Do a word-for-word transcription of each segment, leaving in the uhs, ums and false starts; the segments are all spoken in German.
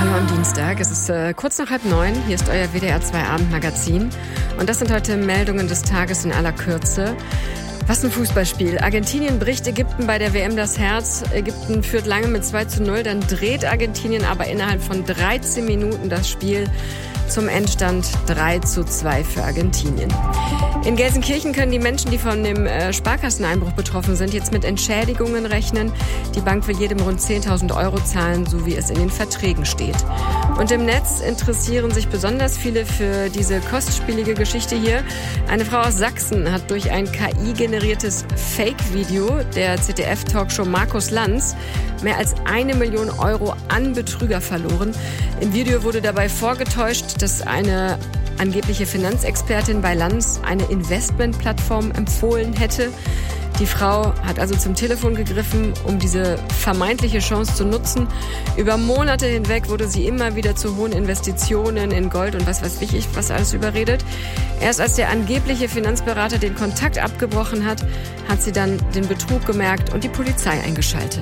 Hallo am Dienstag, es ist äh, kurz nach halb neun, hier ist euer W D R zwei Abendmagazin und das sind heute Meldungen des Tages in aller Kürze. Was ein Fußballspiel. Argentinien bricht Ägypten bei der W M das Herz. Ägypten führt lange mit zwei zu null, dann dreht Argentinien aber innerhalb von dreizehn Minuten das Spiel zum Endstand drei zu zwei für Argentinien. In Gelsenkirchen können die Menschen, die von dem äh, Sparkasseneinbruch betroffen sind, jetzt mit Entschädigungen rechnen. Die Bank will jedem rund zehntausend Euro zahlen, so wie es in den Verträgen steht. Und im Netz interessieren sich besonders viele für diese kostspielige Geschichte hier. Eine Frau aus Sachsen hat durch ein K I-generiertes Fake-Video der Z D F-Talkshow Markus Lanz mehr als eine Million Euro an Betrüger verloren. Im Video wurde dabei vorgetäuscht, dass eine angebliche Finanzexpertin bei Lanz eine Investmentplattform empfohlen hätte. Die Frau hat also zum Telefon gegriffen, um diese vermeintliche Chance zu nutzen. Über Monate hinweg wurde sie immer wieder zu hohen Investitionen in Gold und was weiß ich, was alles überredet. Erst als der angebliche Finanzberater den Kontakt abgebrochen hat, hat sie dann den Betrug gemerkt und die Polizei eingeschaltet.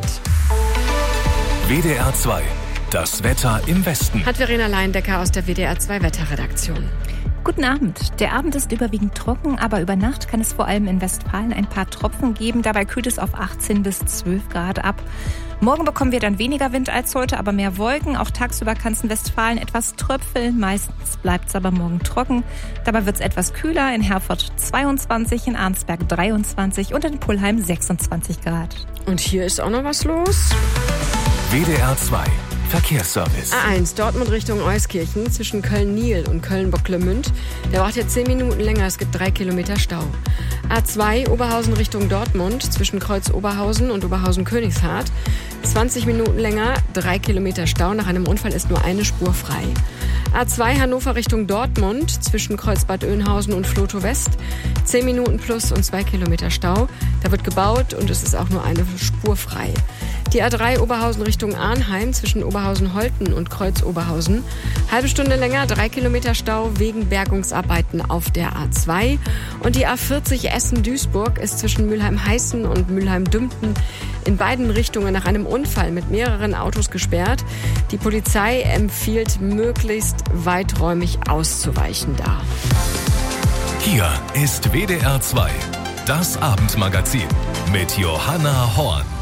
W D R zwei. Das Wetter im Westen. Hat Verena Leindecker aus der W D R zwei Wetterredaktion. Guten Abend. Der Abend ist überwiegend trocken, aber über Nacht kann es vor allem in Westfalen ein paar Tropfen geben. Dabei kühlt es auf achtzehn bis zwölf Grad ab. Morgen bekommen wir dann weniger Wind als heute, aber mehr Wolken. Auch tagsüber kann es in Westfalen etwas tröpfeln. Meistens bleibt es aber morgen trocken. Dabei wird es etwas kühler. In Herford zweiundzwanzig, in Arnsberg dreiundzwanzig und in Pullheim sechsundzwanzig Grad. Und hier ist auch noch was los. W D R zwei. Verkehrsservice. A eins, Dortmund Richtung Euskirchen zwischen Köln-Niel und Köln-Bocklemünd. Der braucht jetzt zehn Minuten länger, es gibt drei Kilometer Stau. A zwei, Oberhausen Richtung Dortmund zwischen Kreuz Oberhausen und Oberhausen-Königshardt. zwanzig Minuten länger, drei Kilometer Stau. Nach einem Unfall ist nur eine Spur frei. A zwei, Hannover Richtung Dortmund zwischen Kreuz Bad Oeynhausen und Flotow West. zehn Minuten plus und zwei Kilometer Stau. Da wird gebaut und es ist auch nur eine Spur frei. Die A drei Oberhausen Richtung Arnheim zwischen Oberhausen-Holten und Kreuz Oberhausen. Halbe Stunde länger, drei Kilometer Stau wegen Bergungsarbeiten auf der A zwei. Und die A vierzig Essen-Duisburg ist zwischen Mülheim-Heißen und Mülheim-Dümpten in beiden Richtungen nach einem Unfall mit mehreren Autos gesperrt. Die Polizei empfiehlt, möglichst weiträumig auszuweichen da. Hier ist W D R zwei, das Abendmagazin mit Johanna Horn.